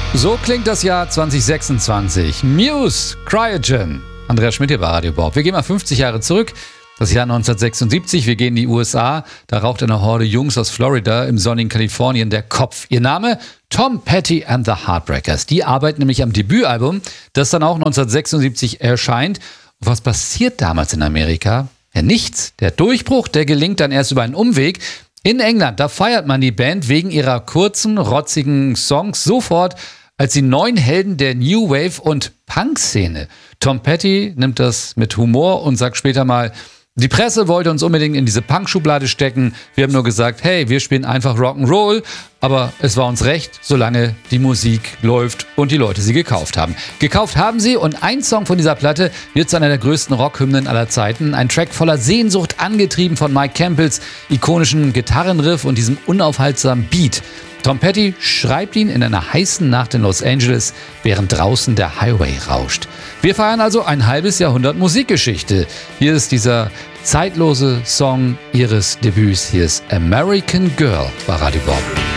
So klingt das Jahr 2026. Muse, Cryogen. Andreas Schmidt hier bei Radio Bob. Wir gehen mal 50 Jahre zurück. Das Jahr 1976. Wir gehen in die USA. Da raucht eine Horde Jungs aus Florida im sonnigen Kalifornien der Kopf. Ihr Name? Tom Petty and the Heartbreakers. Die arbeiten nämlich am Debütalbum, das dann auch 1976 erscheint. Und was passiert damals in Amerika? Ja, nichts. Der Durchbruch, der gelingt dann erst über einen Umweg. In England, da feiert man die Band wegen ihrer kurzen, rotzigen Songs sofort als die neuen Helden der New Wave und Punk-Szene. Tom Petty nimmt das mit Humor und sagt später mal: Die Presse wollte uns unbedingt in diese Punk-Schublade stecken. Wir haben nur gesagt, hey, wir spielen einfach Rock'n'Roll. Aber es war uns recht, solange die Musik läuft und die Leute sie gekauft haben. Gekauft haben sie, und ein Song von dieser Platte wird zu einer der größten Rockhymnen aller Zeiten. Ein Track voller Sehnsucht, angetrieben von Mike Campbells ikonischen Gitarrenriff und diesem unaufhaltsamen Beat. Tom Petty schreibt ihn in einer heißen Nacht in Los Angeles, während draußen der Highway rauscht. Wir feiern also ein halbes Jahrhundert Musikgeschichte. Hier ist dieser zeitlose Song ihres Debüts. Hier ist American Girl bei Radio Bob.